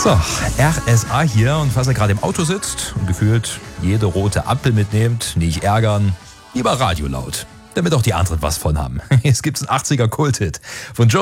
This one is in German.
So, RSA hier, und falls ihr gerade im Auto sitzt und gefühlt jede rote Ampel mitnehmt, nicht ärgern, lieber Radio laut, damit auch die anderen was von haben. Jetzt gibt's einen 80er Kulthit von Joe